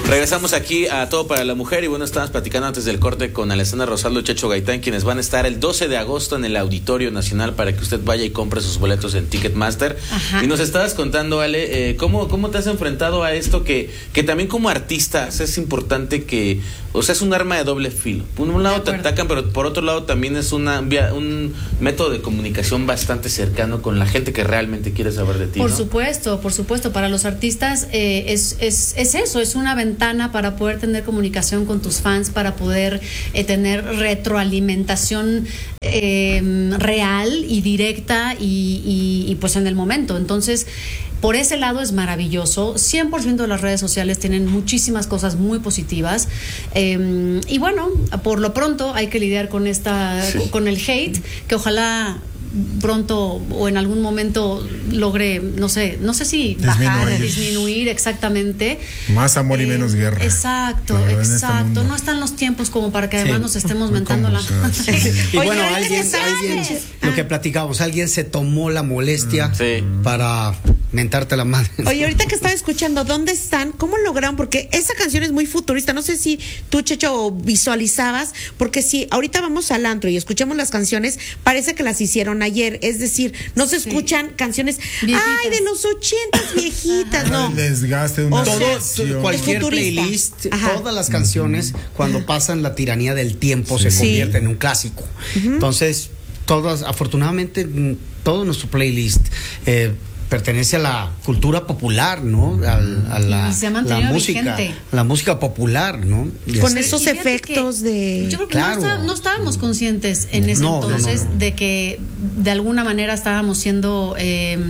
Regresamos aquí a Todo para la Mujer y bueno, estábamos platicando antes del corte con Alessandra Rosaldo y Checho Gaitán, quienes van a estar el 12 de agosto en el Auditorio Nacional para que usted vaya y compre sus boletos en Ticketmaster. Ajá. Y nos estabas contando, Ale, ¿cómo te has enfrentado a esto que también como artistas es importante que, o sea, es un arma de doble filo? Por un lado te atacan, pero por otro lado también es un método de comunicación bastante cercano con la gente que realmente quiere saber de ti, Por ¿no? supuesto, para los artistas es eso, es una ventana para poder tener comunicación con tus fans, para poder tener retroalimentación real y directa y pues en el momento. Entonces, por ese lado es maravilloso. 100% de las redes sociales tienen muchísimas cosas muy positivas. Y bueno, por lo pronto hay que lidiar con con el hate, que ojalá pronto o en algún momento logre, no sé si bajar, disminuir exactamente. Más amor y menos guerra. Exacto. No están los tiempos como para que además nos estemos mentando la madre. Y bueno, alguien, lo que platicábamos, alguien se tomó la molestia para mentarte la madre. Oye, ahorita que estaba escuchando, ¿dónde están? ¿Cómo lograron? Porque esa canción es muy futurista. No sé si tú, Checho, visualizabas, porque si ahorita vamos al antro y escuchamos las canciones, parece que las hicieron ayer. Es decir, no se escuchan canciones viejitas. Ay, de los 80s viejitas, no. El desgaste de una cualquier playlist, todas las canciones, cuando pasan la tiranía del tiempo, se convierten en un clásico. Entonces, afortunadamente, todo nuestro playlist pertenece a la cultura popular, ¿no? A la música popular, ¿no? Con esos efectos de... Yo creo que no estábamos conscientes en ese entonces de que de alguna manera estábamos siendo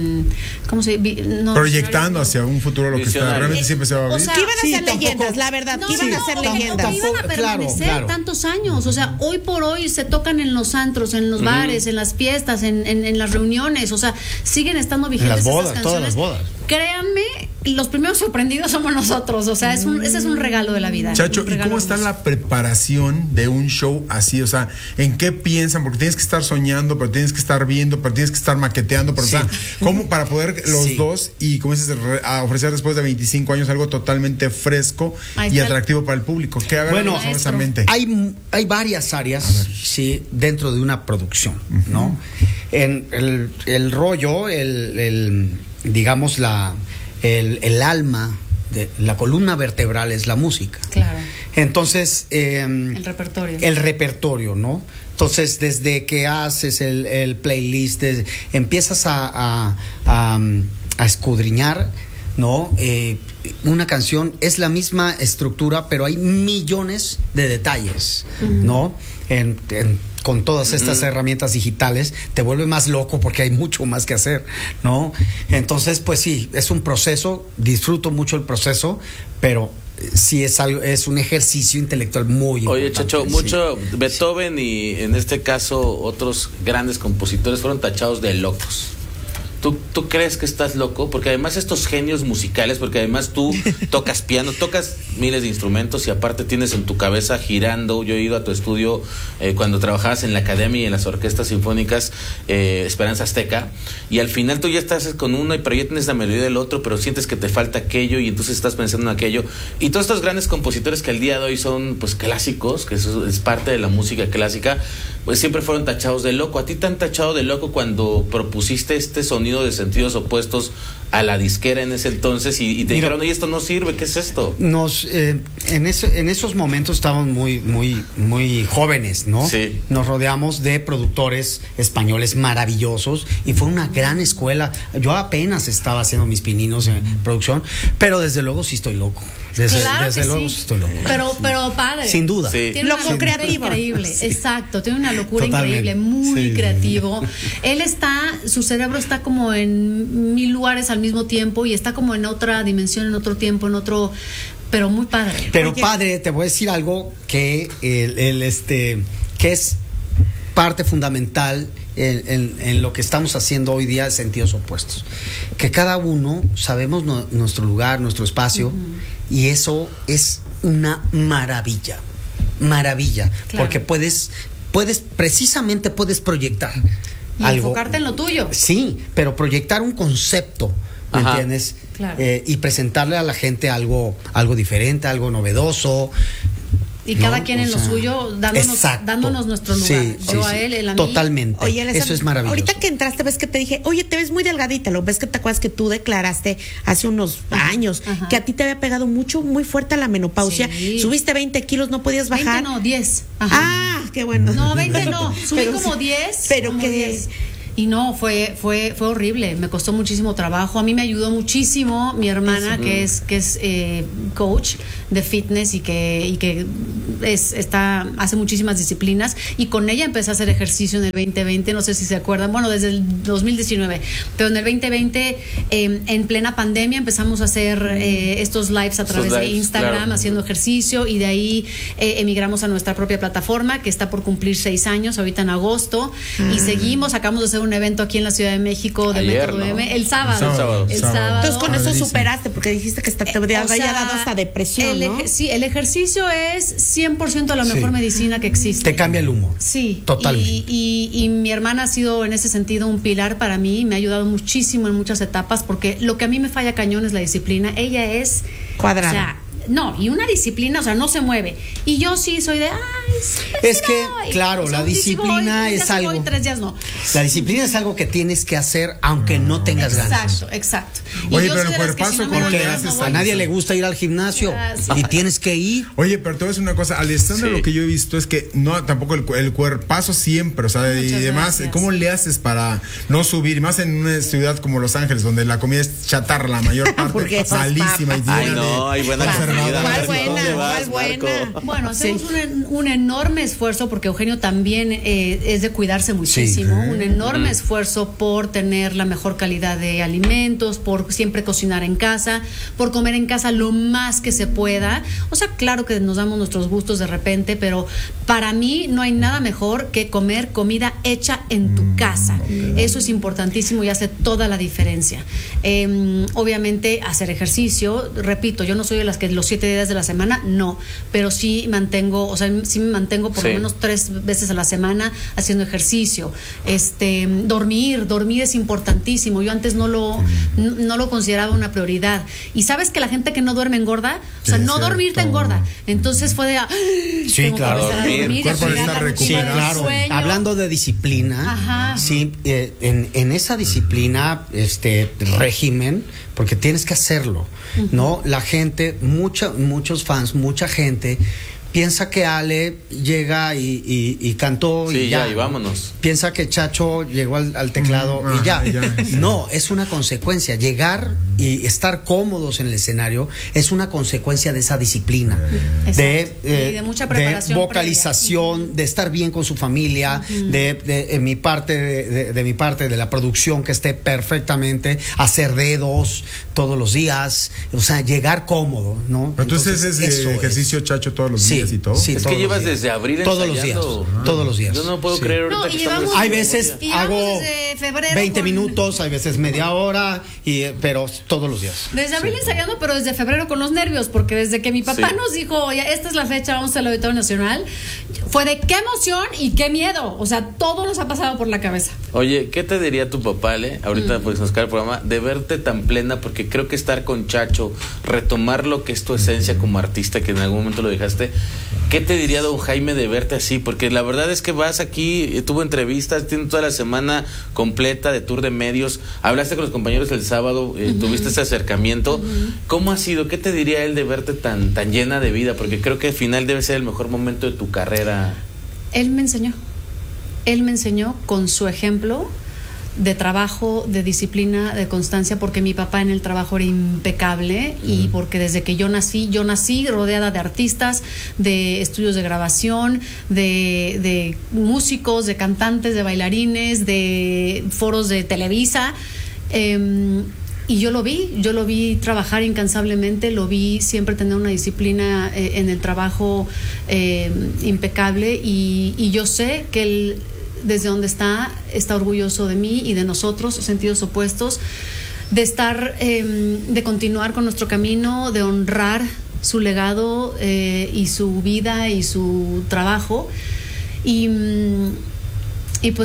proyectando hacia un futuro lo que está realmente siempre se va a vivir. Que iban a ser leyendas, la verdad, que iban a ser leyendas. Que iban a permanecer tantos años. O sea, hoy por hoy se tocan en los antros, en los bares, en las fiestas, en las reuniones. O sea, siguen estando vigentes. Todas las bodas. Créanme, los primeros sorprendidos somos nosotros. O sea, ese es un regalo de la vida. Chacho, ¿y cómo está la preparación de un show así? O sea, ¿en qué piensan? Porque tienes que estar soñando, pero tienes que estar viendo, pero tienes que estar maqueteando. Pero, o sea, ¿cómo para poder los dos y, como dices, a ofrecer después de 25 años algo totalmente fresco y atractivo para el público? ¿Qué hagan esa mente? Hay varias áreas, dentro de una producción, ¿no? En el rollo, digamos, el alma de la columna vertebral es la música. Claro. Entonces, el repertorio, ¿no? Entonces, desde que haces el playlist, empiezas a escudriñar, ¿no? Una canción es la misma estructura, pero hay millones de detalles, ¿no? Con todas estas herramientas digitales te vuelve más loco porque hay mucho más que hacer, ¿no? Entonces, pues sí, es un proceso, disfruto mucho el proceso, pero sí es un ejercicio intelectual muy importante. Oye, Checho, mucho Beethoven y en este caso otros grandes compositores fueron tachados de locos. ¿Tú crees que estás loco? Porque además estos genios musicales, porque además tú tocas piano, tocas miles de instrumentos y aparte tienes en tu cabeza girando. Yo he ido a tu estudio cuando trabajabas en la academia y en las orquestas sinfónicas Esperanza Azteca, y al final tú ya estás con uno pero ya tienes la melodía del otro, pero sientes que te falta aquello y entonces estás pensando en aquello. Y todos estos grandes compositores que al día de hoy son pues clásicos, que eso es parte de la música clásica, pues siempre fueron tachados de loco. ¿A ti te han tachado de loco cuando propusiste este sonido de sentidos opuestos a la disquera en ese entonces y te dijeron, oye, esto no sirve, ¿qué es esto? En esos momentos estábamos muy jóvenes, ¿no? Sí. Nos rodeamos de productores españoles maravillosos y fue una gran escuela. Yo apenas estaba haciendo mis pininos en producción, pero desde luego sí estoy loco. Desde luego sí estoy loco. Pero padre. Sin duda. Sí. Tiene una locura increíble. Sí. Exacto, tiene una locura increíble, muy creativo. Su cerebro está como en 1000 lugares al mismo tiempo y está como en otra dimensión, en otro tiempo, pero muy padre. Pero padre, te voy a decir algo que que es parte fundamental en lo que estamos haciendo hoy día de sentidos opuestos. Que cada uno sabemos nuestro lugar, nuestro espacio, y eso es una maravilla, claro. Porque puedes precisamente proyectar y algo. Enfocarte en lo tuyo. Sí, pero proyectar un concepto ¿me Ajá. entiendes? Claro. Y presentarle a la gente algo diferente, algo novedoso. Y cada ¿no? quien en O lo sea, suyo, exacto. dándonos nuestro lugar. Sí, Yo sí, a sí. él, él a mí. Totalmente. Oye, eso Alessandra, es maravilloso. ahorita que entraste, ves que te dije, oye, te ves muy delgadita. Lo ves que te acuerdas que tú declaraste hace unos años Ajá. que a ti te había pegado muy fuerte la menopausia. Sí. Subiste 20 kilos, no podías 20 bajar. no, 10. Ajá. Ah, qué bueno. No, 20 no. Subí Pero como sí. 10. Pero como que 10. Y no, fue horrible. Me costó muchísimo trabajo. A mí me ayudó muchísimo mi hermana, que es coach de fitness y que hace muchísimas disciplinas. Y con ella empecé a hacer ejercicio en el 2020. No sé si se acuerdan. Bueno, desde el 2019. Pero en el 2020, en plena pandemia, empezamos a hacer estos lives a través de lives, Instagram, claro. haciendo ejercicio. Y de ahí emigramos a nuestra propia plataforma, que está por cumplir 6 años, ahorita en agosto. Y seguimos, acabamos de hacer un evento aquí en la Ciudad de México de Ayer, Metro ¿no? M, el sábado. El sábado. Entonces con eso Padrísimo. superaste, porque dijiste que te había O sea, dado hasta depresión, ¿no? Sí, el ejercicio es 100% la mejor Sí. medicina que existe. Te cambia el humor. Sí, Totalmente. Y mi hermana ha sido en ese sentido un pilar para mí, me ha ayudado muchísimo en muchas etapas, porque lo que a mí me falla cañón es la disciplina. Ella es Cuadrada. O sea, no, y una disciplina, o sea, no se mueve. Y yo sí soy de, Es que, claro, la disciplina es algo. Voy 3 días no. La disciplina es algo que tienes que hacer aunque no tengas ganas. Exacto. Y Oye, yo pero soy de las que cuerpazo, si no me ¿cómo dan le ganas, haces no a voy. A nadie le gusta ir al gimnasio Gracias. y tienes que ir. Oye, pero te voy a decir una cosa, Alessandra, Sí. lo que yo he visto es que no, tampoco el cuerpazo siempre, o sea, y Muchas demás, gracias. ¿cómo le haces para no subir? Y más en una ciudad como Los Ángeles, donde la comida es chatarra la mayor parte, Hamburguesas, malísima y papas. llena Ay, no, hay buena conservadores. comida. ¿Cuál Marco, buena? ¿dónde vas, ¿Cuál buena? Marco? Bueno, hacemos Sí. un enorme esfuerzo, porque Eugenio también es de cuidarse muchísimo, un enorme esfuerzo por tener la mejor calidad de alimentos, por siempre cocinar en casa, por comer en casa lo más que se pueda. O sea, claro que nos damos nuestros gustos de repente, pero para mí no hay nada mejor que comer comida hecha en tu casa. Eso es importantísimo y hace toda la diferencia. Obviamente hacer ejercicio, repito, yo no soy de las que los 7 días de la semana, no, pero sí mantengo, o sea, sí me mantengo por Sí. lo menos 3 veces a la semana haciendo ejercicio. Dormir es importantísimo. Yo antes no lo consideraba una prioridad. Y sabes que la gente que no duerme engorda, o sea, Sí, no cierto. dormir te engorda. Entonces fue de Sí, tengo que claro. empezar a Dormir. dormir, El cuerpo a cuidar está la rutina Sí, del recuperando. claro. sueño. Hablando de disciplina, Ajá. sí, en esa disciplina, régimen, porque tienes que hacerlo, ¿no? La gente, muchos fans, mucha gente piensa que Ale llega y cantó Sí, y ya. ya, y vámonos. Piensa que Chacho llegó al teclado y ya. No, es una consecuencia. Llegar y estar cómodos en el escenario es una consecuencia de esa disciplina. Exacto. Y de mucha preparación de vocalización, de estar bien con su familia, de mi parte, de mi parte de la producción, que esté perfectamente, hacer dedos todos los días, o sea, llegar cómodo, ¿no? Pero entonces es eso ejercicio, Chacho, todos los días y todo. Sí, Es todos que llevas los días. desde abril todos los días, ensayando. todos los días. Yo no puedo Sí. creer ahorita No, y que estamos llevamos- Hay veces Y vamos hago desde febrero 20 con- minutos, hay veces media hora, pero todos los días. Desde abril ensayando, pero desde febrero con los nervios, porque desde que mi papá Sí. nos dijo, oye, esta es la fecha, vamos al Auditorio Nacional, fue de qué emoción y qué miedo. O sea, todo nos ha pasado por la cabeza. Oye, ¿qué te diría tu papá, Le? Ahorita pues nos cae el programa, de verte tan plena, porque creo que estar con Chacho, retomar lo que es tu esencia como artista, que en algún momento lo dejaste, ¿qué te diría don Jaime de verte así? Porque la verdad es que vas aquí, tuvo entrevistas, tiene toda la semana completa de tour de medios, hablaste con los compañeros el sábado, tuviste ese acercamiento. ¿Cómo ha sido? ¿Qué te diría él de verte tan llena de vida? Porque creo que al final debe ser el mejor momento de tu carrera. Él me enseñó con su ejemplo de trabajo, de disciplina, de constancia, porque mi papá en el trabajo era impecable y porque desde que yo nací rodeada de artistas, de estudios de grabación, de músicos, de cantantes, de bailarines, de foros de Televisa. Y yo lo vi trabajar incansablemente, lo vi siempre tener una disciplina en el trabajo impecable y yo sé que él, desde donde está orgulloso de mí y de nosotros, sentidos opuestos, de estar, de continuar con nuestro camino, de honrar su legado y su vida y su trabajo y pues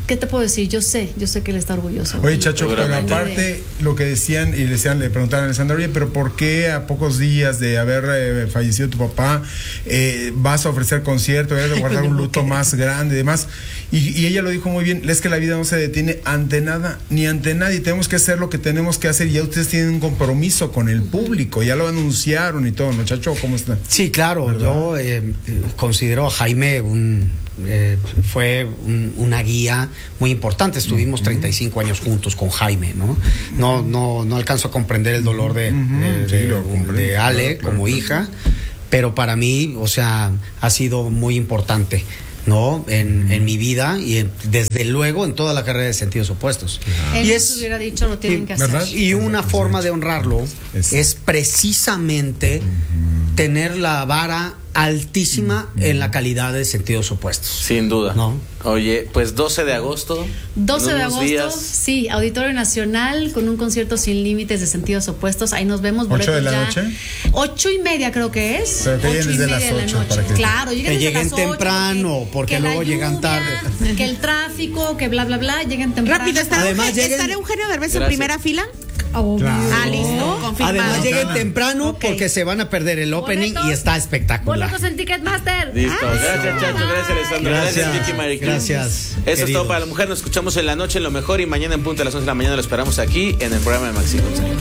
¿qué te puedo decir? Yo sé que él está orgulloso. Oye, Chacho, pero Seguramente. aparte lo que decían y le preguntaban a Alessandra, oye, pero ¿por qué a pocos días de haber fallecido tu papá vas a ofrecer concierto, vas a guardar un luto más grande y demás? Y ella lo dijo muy bien, es que la vida no se detiene ante nada ni ante nadie, tenemos que hacer lo que tenemos que hacer y ya ustedes tienen un compromiso con el público, ya lo anunciaron y todo, ¿no, Chacho? ¿Cómo está? Sí, claro, ¿verdad? Yo considero a Jaime fue una guía muy importante. Estuvimos 35 años juntos con Jaime, ¿no? No alcanzo a comprender el dolor de Ale como hija, pero para mí, o sea, ha sido muy importante, ¿no? En mi vida y desde luego en toda la carrera de Sentidos Opuestos. Él hubiera dicho, lo tienen que hacer. ¿verdad? Y una forma de honrarlo es precisamente tener la vara altísima en la calidad de Sentidos Opuestos. Sin duda. ¿No? Oye, pues 12 de agosto. 12 de en unos agosto, días. sí, Auditorio Nacional con un concierto sin límites de Sentidos Opuestos. Ahí nos vemos. 8 de boletos la ya. noche. 8:30 creo que es. Pero que lleguen 8:30 desde las de la 8 noche. para que- Claro, Que lleguen lleguen desde las 8, temprano, porque que luego la llegan lluvia, tarde. Que el tráfico, que bla, bla, bla, lleguen temprano. Rápido, Además, lleguen- ¿estará Eugenio Derbez en Gracias. primera fila? Obvio. Claro. Ah, listo, confirmado. Además lleguen Gana. temprano Ok. porque se van a perder el opening Boletos. y está espectacular. Boletos en Ticketmaster. Listo. Gracias, Chacho. Gracias, Alessandra. Gracias, Vicky Maricruz. Gracias. Eso es querido. todo para la mujer. Nos escuchamos en la noche en lo mejor y mañana en punto a las 11 de la mañana lo esperamos aquí en el programa de Maxi González.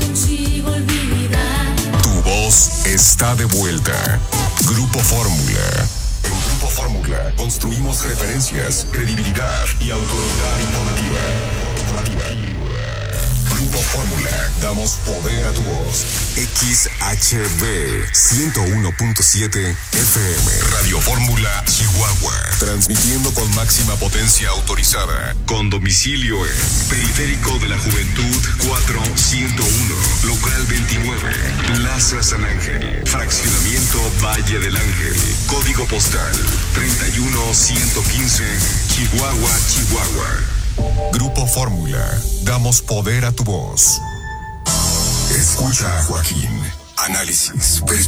Tu voz está de vuelta. Grupo Fórmula. En Grupo Fórmula construimos referencias, credibilidad y autoridad informativa. Grupo Fórmula, damos poder a tu voz. XHB 101.7 FM. Radio Fórmula Chihuahua. Transmitiendo con máxima potencia autorizada. Con domicilio en Periférico de la Juventud 4101. Local 29. Plaza San Ángel. Fraccionamiento Valle del Ángel. Código postal 31115. Chihuahua, Chihuahua. Grupo Fórmula. Damos poder a tu voz. Escucha a Joaquín. Análisis.